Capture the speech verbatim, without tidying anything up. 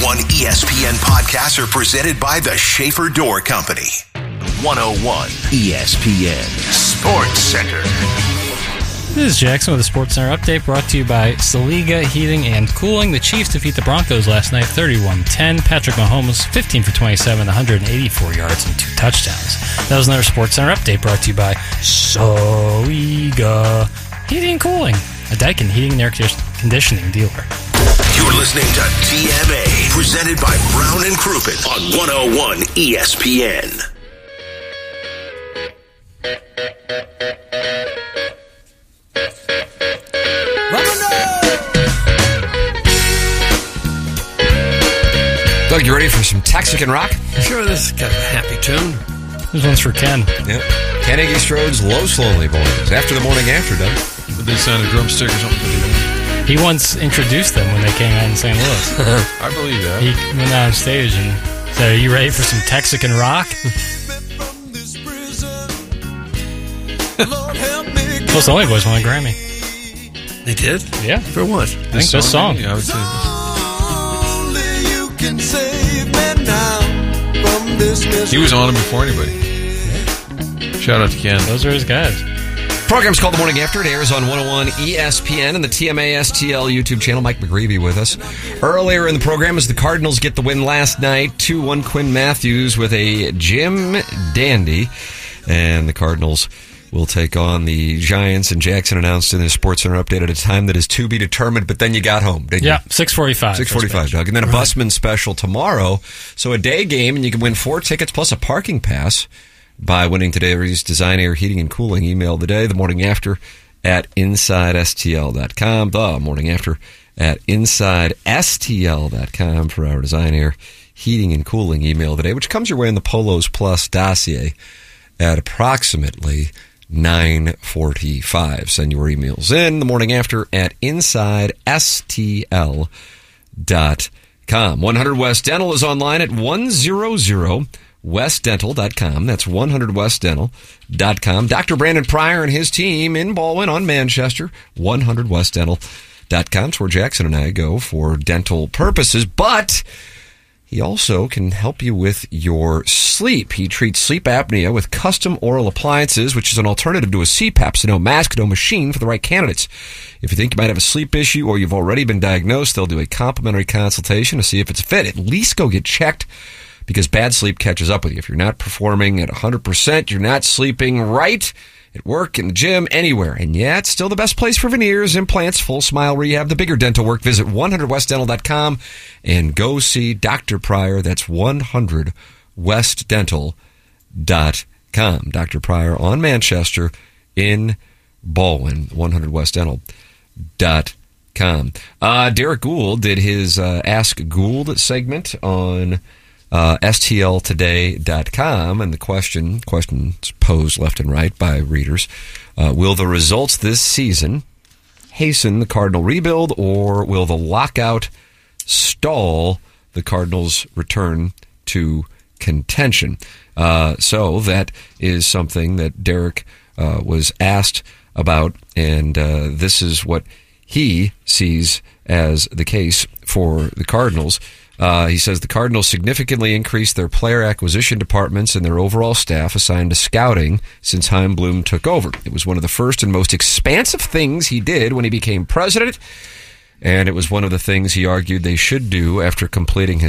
one E S P N podcasts are presented by the Schaefer Door Company. one oh one E S P N Sports Center. This is Jackson with a Sports Center update brought to you by Saliga Heating and Cooling. The Chiefs defeat the Broncos last night thirty-one ten. Patrick Mahomes, fifteen for twenty-seven, one hundred eighty-four yards and two touchdowns. That was another Sports Center update brought to you by Saliga Heating and Cooling, a Daikin heating and air conditioning dealer. You're listening to T M A, presented by Brown and Crouppen on one oh one E S P N. Doug, you ready for some Texican rock? Sure, this is kind of a happy tune. This one's for Ken. Yep. Ken Iggy Strode's Low Slowly Boys. After the morning after, Doug. Did they sign a drumstick or something? He once introduced them when they came out in Saint Louis. I believe that. He went out on stage and said, "Are you ready for some Texican rock?" Those Lonely Boys won a Grammy. They did? Yeah. For what? I think this song. Yeah, I would say this. He was on it before anybody. Yeah. Shout out to Ken. Those are his guys. The program's called The Morning After. It airs on one oh one E S P N and the T M A S T L YouTube channel. Mike McGreevy with us. Earlier in the program, as the Cardinals get the win last night, two one Quinn Matthews with a Jim Dandy. And the Cardinals will take on the Giants, and Jackson announced in his Sports Center update at a time that is to be determined, but then you got home, didn't yeah, you? six forty-five. six forty-five, Doug. And then a right. Busman special tomorrow. So a day game, and you can win four tickets plus a parking pass by winning today's Design Air Heating and Cooling email today, the morning after at inside S T L dot com. The morning after at inside S T L dot com for our Design Air Heating and Cooling email today, which comes your way in the Polos Plus dossier at approximately nine forty-five. Send your emails in the morning after at inside S T L dot com. one hundred West Dental is online at one hundred west dental dot com. That's one hundred west dental dot com. Doctor Brandon Pryor and his team in Baldwin on Manchester, one hundred west dental dot com. It's where Jackson and I go for dental purposes, but he also can help you with your sleep. He treats sleep apnea with custom oral appliances, which is an alternative to a C PAP, so no mask, no machine for the right candidates. If you think you might have a sleep issue or you've already been diagnosed, they'll do a complimentary consultation to see if it's a fit. At least go get checked, because bad sleep catches up with you. If you're not performing at one hundred percent, you're not sleeping right at work, in the gym, anywhere. And yeah, it's still the best place for veneers, implants, full smile rehab, the bigger dental work. Visit one hundred west dental dot com and go see Doctor Pryor. That's one hundred west dental dot com. Doctor Pryor on Manchester in Baldwin, one hundred west dental dot com. Uh, Derek Gould did his uh, Ask Gould segment on Uh, S T L today dot com, and the question, questions posed left and right by readers, uh, will the results this season hasten the Cardinal rebuild, or will the lockout stall the Cardinals' return to contention? Uh, so that is something that Derek uh, was asked about, and uh, this is what he sees as the case for the Cardinals. Uh, he says the Cardinals significantly increased their player acquisition departments and their overall staff assigned to scouting since Chaim Bloom took over. It was one of the first and most expansive things he did when he became president, and it was one of the things he argued they should do after completing his